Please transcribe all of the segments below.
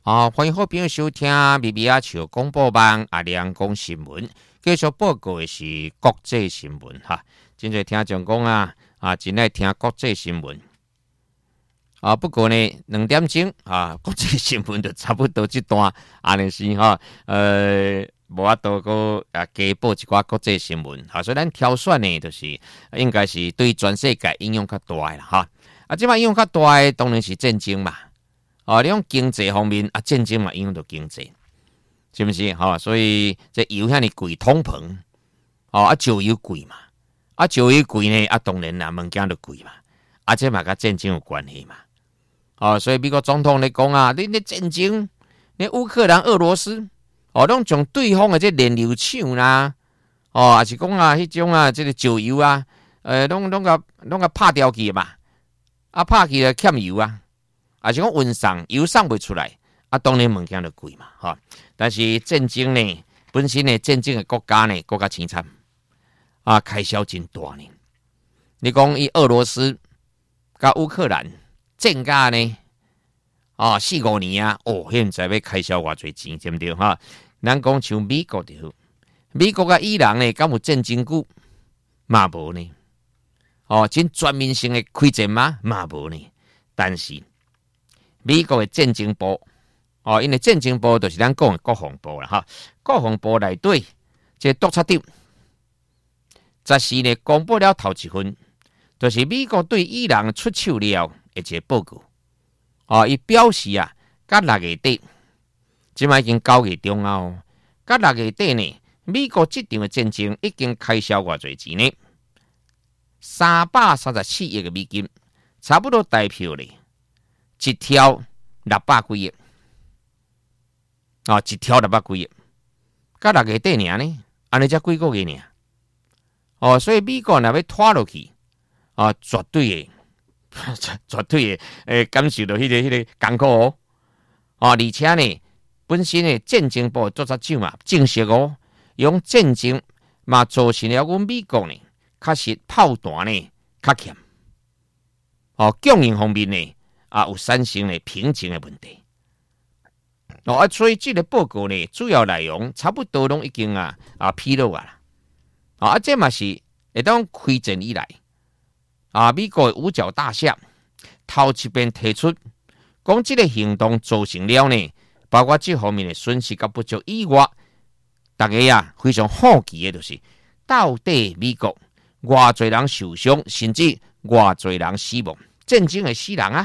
欢迎好朋友收听咪咪啊笑广播网阿亮讲新闻，继续报告的是国际新闻哈。真侪听众讲真爱听国际新闻不过呢2点钟国际新闻就差不多这段安尼是无法度个加报一寡国际新闻所以咱挑选呢就是应该是对全世界影响较大的啦即摆影响较大的当然是战争嘛你讲经济方面战争嘛影响到经济，是不是所以这油遐尼贵，通膨石油贵嘛石油贵呢当然啦物件就贵嘛这嘛甲战争有关系嘛所以美国总统咧讲你战争你乌克兰俄罗斯拢将对方的这燃油厂啦也是讲迄种这个石油拢甲拍掉去嘛拍去了欠油是讲运送油送不出来当然物件就贵嘛但是战争呢本身呢战争的国家呢国家凄惨开销真大呢。你讲以俄罗斯甲乌克兰战甲呢4-5年现在要开销偌侪钱对不对咱讲像美国就好，美国甲伊朗呢敢有战争久嘛无呢真全面性的开战嘛无呢。但是美国的战争部因为战争部就是咱讲的国防部啦国防部内底这督察长14日公布了头一份，就是美国对伊朗出手了的一个报告伊表示到6月底即摆已经9月中到6月底呢美国这场的战争已经开销偌侪钱呢334亿的美金，差不多代表呢一条600几亿一条600几亿到6月底尔呢安尼才几个月尔所以美国若要拖落去绝对会感受到迄个艰苦而且呢本身的战争部督察长证实用战争嘛造成了阮美国呢确实炮弹呢较欠供应方面呢有产生了瓶颈的问题所以这个报告呢主要内容差不多拢已经披露这嘛是会当开战以来美国的五角大厦头一遍提出讲这个行动造成了呢包括这方面的损失甲不足以外，大家非常好奇的就是到底美国偌侪人受伤，甚至偌侪人死亡，战争的死人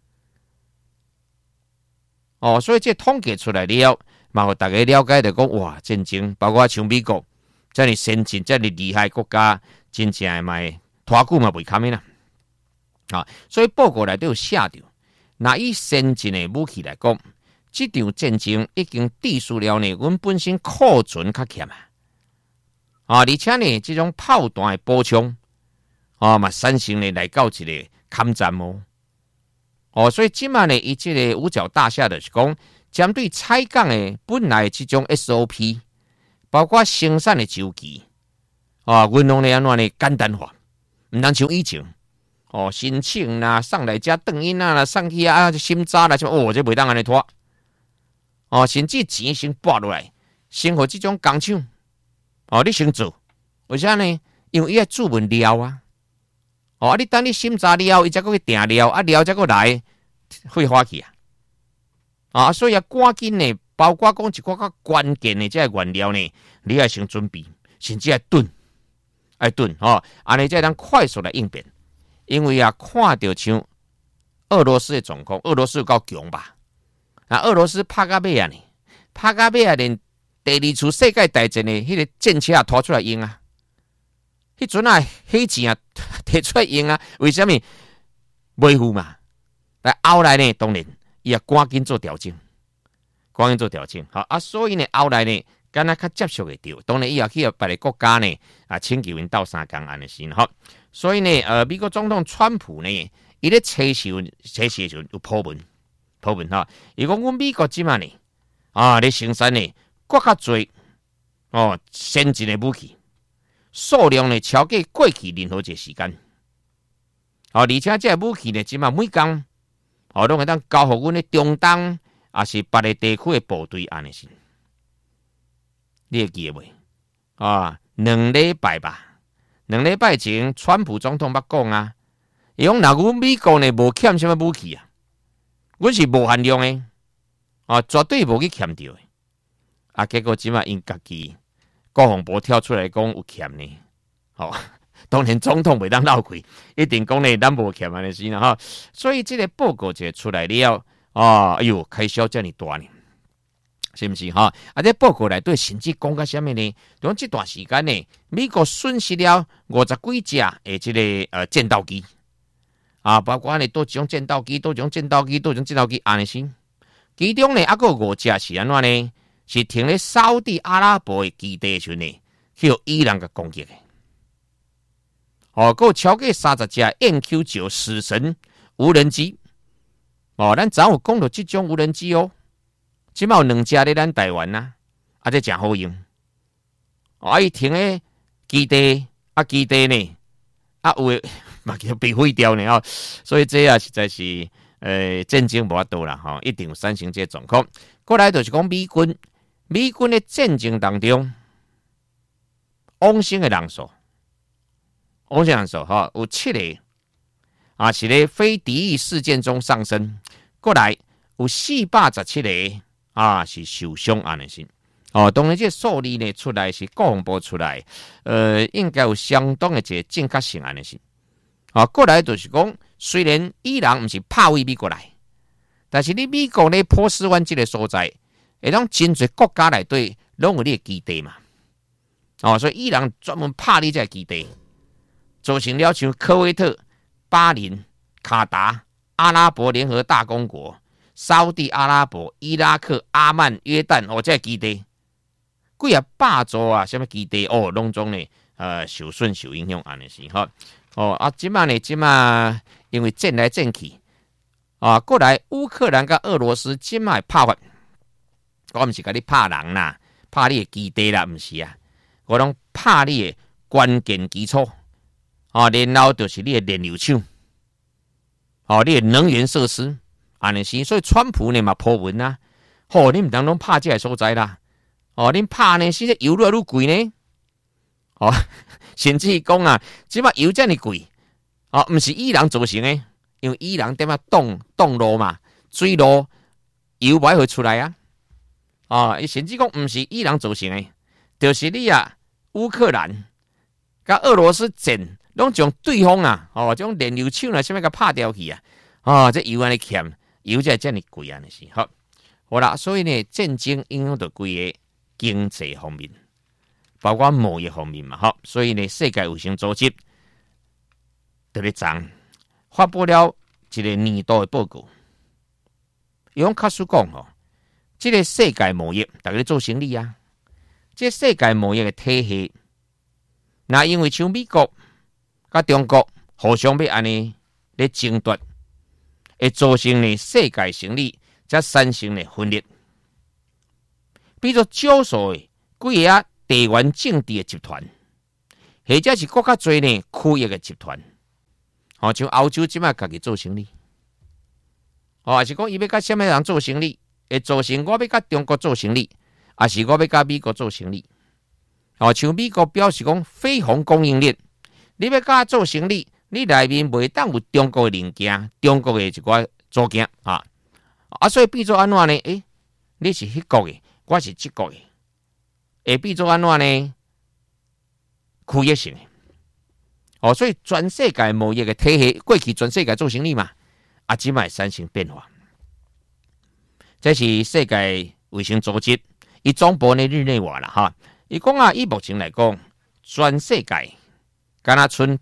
所以这统计出来了嘛互大家了解的讲哇战争包括像美国这么先进这么厉害的国家真正的嘛拖久嘛袂堪的啦所以报告内底有写到那以先进的武器来讲，这场战争已经抵输了呢阮本身库存较欠而且呢这种炮弹的补充嘛产生呢来到一个抗战所以今晚呢以这个五角大厦就是讲针对采购的本来这种 SOP 包括生产的周期运用呢安怎呢简单化，毋通像以前申请啦送来遮转印啦送去审查啦这袂当安尼拖甚至钱先拨落来先互这种工厂你先做，为啥呢？因为伊要注文料你等你审查了伊才去订料料才去来废花去所以赶紧呢包括讲一寡较关键的这原料呢你要先准备，甚至要炖安尼才能快速来应变。因为看到像俄罗斯的状况，俄罗斯有够强吧俄罗斯拍到尾呢连第2次世界大战的迄个战车拖出来用迄阵迄钱摕出来用为什么袂付嘛？但后来呢当然伊赶紧做调整所以呢后来呢敢若较接受会到，当然伊也去别个国家呢请求因斗相共安尼是所以呢美国总统川普呢伊咧测试的时候有破文伊讲阮美国即嘛呢咧生产呢更较侪先进的武器，数量呢超过去任何一个时间而且这武器呢即嘛每工拢会当交互阮的中东也是别个地区的部队安尼是，你会记得袂？2礼拜吧，2礼拜前，川普总统捌讲啊，伊讲若阮美国呢无欠什么武器啊，阮是无限量的，绝对无去欠着的。结果即马因家己国防部跳出来讲有欠呢，当然总统袂当闹开，一定讲呢咱无欠安尼是啦所以这个报告就出来了，哎呦，开销这么大呢。是不是这报告内底甚至讲到什么呢？从这段时间呢，美国损失了50几架的这个战斗机包括呢多几种战斗机，安尼是。其中呢，还有5架是安怎呢？是停咧沙特阿拉伯的基地时呢，去互伊朗给攻击的。还有超过30架 MQ9 死神无人机。咱早有讲到这种无人机即嘛有2架咧咱台湾这真好用。伊停咧基地基地呢有诶嘛叫被毁掉呢所以这实在是战争无法度啦一定有产生这状况。过来就是讲美军的战争当中，往生的人数有7个是咧非敌意事件中丧生，过来有417个是受伤安尼是。当然这数字呢出来是国防部出来，应该有相当的一个正确性安尼是。过来就是讲，虽然伊朗不是拍位美国来，但是你美国呢波斯湾这个所在，会当真侪国家内底拢有你的基地嘛。所以伊朗专门拍你这个基地，造成了像科威特、巴林、卡达、阿拉伯联合大公国、沙特阿拉伯、伊拉克、阿曼、约旦这个基地，几百座什么基地拢总呢受损受影响安尼是即马因为战来战去过来乌克兰跟俄罗斯即马拍法，我毋是甲你拍人啦，拍你的基地啦，毋是我拢拍你的关键基础然后就是你的燃油厂你的能源设施安尼是。所以川普呢嘛破文你毋通拢拍这个所在啦恁拍呢现在油越来越贵呢甚至讲即马油这么贵毋是伊朗造成的，因为伊朗点冻路嘛，水路油不会出来甚至讲毋是伊朗造成的，就是你乌克兰甲俄罗斯战拢将对方这种燃油厂什么甲拍掉去这油安尼欠，油才这么贵安尼是好啦，所以呢，战争影响到规个经济方面，包括贸易方面嘛所以呢，世界卫生组织就咧发布了一个年度的报告，用卡叔讲这个世界贸易大家做生意这个世界贸易的体系，那因为像美国甲中国互相要安尼咧争夺，会造成呢世界生意才产生呢分裂。比如少数的几个地缘政治的集团，或者是更较多呢区域的集团，像欧洲即摆家己做生意，还是讲伊要甲什么人做生意，会造成我要甲中国做生意，还是我要甲美国做生意。像美国表示讲非红供应链，你要甲做生意，你内面袂当有中国的零件、中国的一寡组件所以变做安怎呢？你是迄国的，我是这国的，会变做安怎呢？区域性的所以全世界贸易的体系，过去全世界做生意嘛，即摆产生变化。这是世界卫生组织伊总部的日内瓦啦伊讲以目前来讲，全世界敢若剩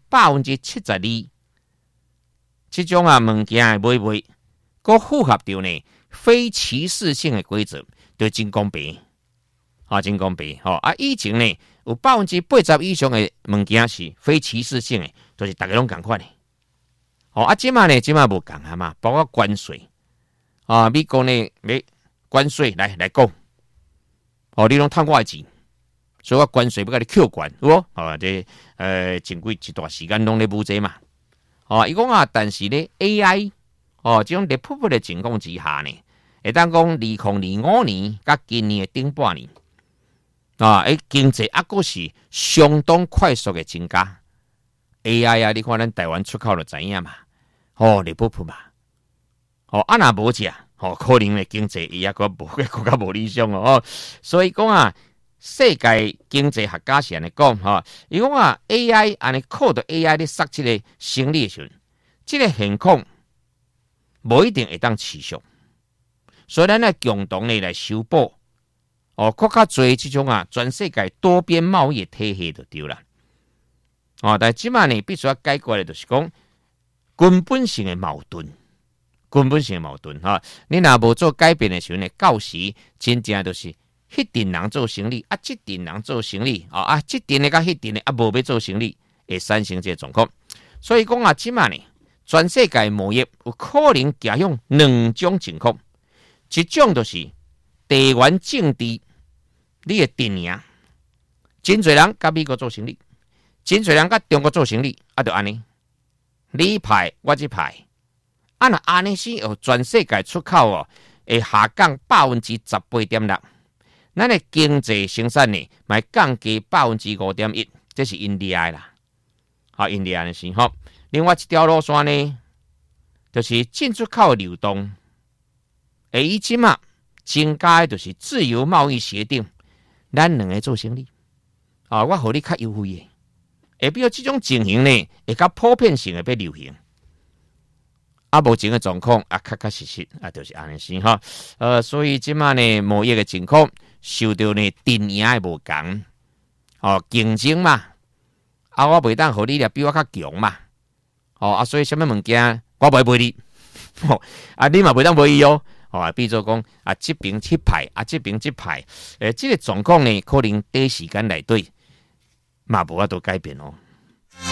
72%这种物件的买，佮符合到呢非歧视性的规则，就真公平真公平以前呢有80%以上的物件是非歧视性的，就是大家拢同款的即马无共嘛，包括关税美国呢要关税来讲你拢贪我的钱，所以我关税要甲你扣关这前几一段时间拢咧补这嘛伊讲但是咧 AI 这种咧普普的情况之下呢会当讲2025年甲今年的顶半年啊，经济还阁是相当快速的增加。AI 啊，你看咱台湾出口就知影嘛，日不嘛，若无食，可能的经济也阁更加无理想哦。所以讲啊，世界经济学家是安尼讲，伊讲啊 ，AI 安尼靠着 AI 咧杀这个生理的时候，这个现况无一定会当持续，所以咱要共同的来修补，更加多这种啊，全世界多边贸易体系就对了。但即卖呢，必须要解决的，就是讲根本性的矛盾，你若无做改变的时候呢，到时真正就是迄阵人做生意，这阵人做生意，这阵的甲迄阵的无要做生意，会产生这个状况。所以讲啊，即卖呢，全世界贸易有可能走向两种情况，一种就是地缘政治，你的阵营，真侪人甲美国做生意。真侪人甲中国做生意，就安尼，你派我这派，若安尼是全世界出口会下降18.6%，咱的经济生产呢，咪降低5.1%，这是印度啦，印度的是吼。另外一条路线呢，就是进出口流动，以前嘛增加的就是自由贸易协定，咱两个做生意，我互你较优惠的。比如这种情形呢，会较普遍性的被流行。目前的状况确实就是安尼是哈。所以即马呢，贸易的情况受到呢阵营的无同，竞争嘛，我袂当互你比我较强嘛，所以什么物件我袂卖你，你嘛袂当卖伊比如说讲这边这派这边这派，这个状况呢，可能短时间内底嘛无法度改变